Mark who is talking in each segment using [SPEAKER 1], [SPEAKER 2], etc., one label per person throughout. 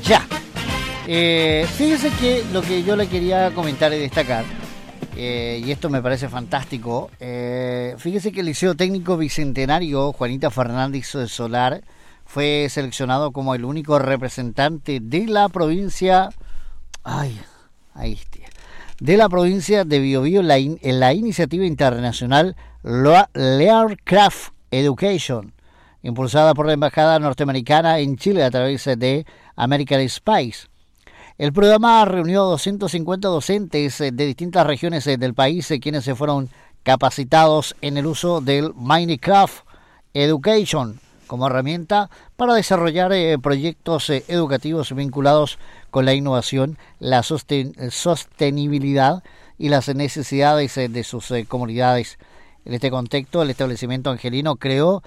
[SPEAKER 1] ya. Fíjese que lo que yo le quería comentar y destacar, y esto me parece fantástico, fíjese que el Liceo Técnico Bicentenario Juanita Fernández Solar fue seleccionado como el único representante de la provincia, de la provincia de Biobío en la iniciativa internacional Learcraft Education, impulsada por la Embajada Norteamericana en Chile a través de American Spice. El programa reunió 250 docentes de distintas regiones del país, quienes se fueron capacitados en el uso del Minecraft Education como herramienta para desarrollar proyectos educativos vinculados con la innovación, la sostenibilidad y las necesidades de sus comunidades. En este contexto, el establecimiento angelino creó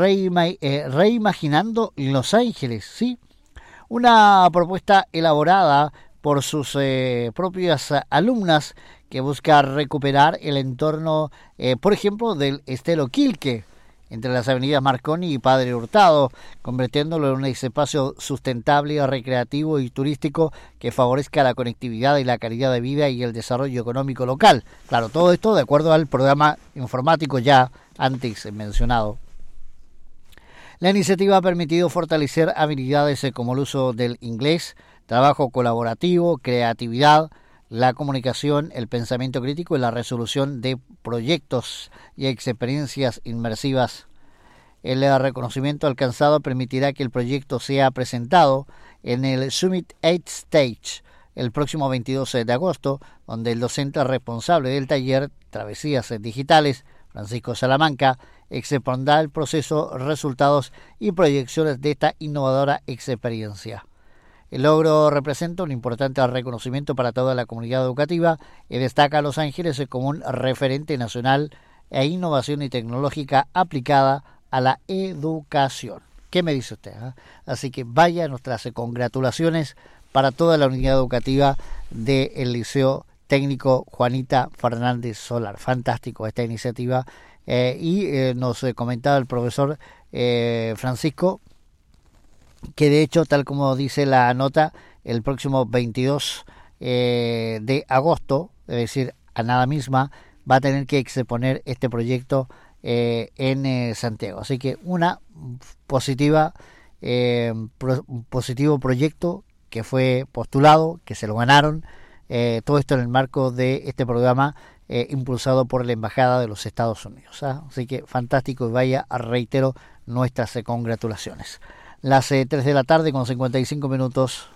[SPEAKER 1] Reimaginando Los Ángeles, ¿sí? Una propuesta elaborada por sus propias alumnas que busca recuperar el entorno, por ejemplo, del Estero Quilque, entre las avenidas Marconi y Padre Hurtado, convirtiéndolo en un espacio sustentable, recreativo y turístico que favorezca la conectividad y la calidad de vida y el desarrollo económico local. Claro, todo esto de acuerdo al programa informático ya antes mencionado. La iniciativa ha permitido fortalecer habilidades como el uso del inglés, trabajo colaborativo, creatividad, la comunicación, el pensamiento crítico y la resolución de proyectos y experiencias inmersivas. El reconocimiento alcanzado permitirá que el proyecto sea presentado en el Summit 8 Stage el próximo 22 de agosto, donde el docente responsable del taller Travesías Digitales, Francisco Salamanca, expondrá el proceso, resultados y proyecciones de esta innovadora experiencia. El logro representa un importante reconocimiento para toda la comunidad educativa y destaca a Los Ángeles como un referente nacional e innovación y tecnológica aplicada a la educación. ¿Qué me dice usted? Así que vaya nuestras congratulaciones para toda la unidad educativa del Liceo Técnico Juanita Fernández Solar. Fantástico esta iniciativa. Nos comentaba el profesor Francisco que de hecho, tal como dice la nota, el próximo 22 de agosto, es decir, a nada misma, va a tener que exponer este proyecto en Santiago. Así que un positivo proyecto que fue postulado, que se lo ganaron, todo esto en el marco de este programa impulsado por la Embajada de los Estados Unidos. Así que fantástico, y vaya, reitero, nuestras congratulaciones. Las 3 de la tarde con 55 minutos.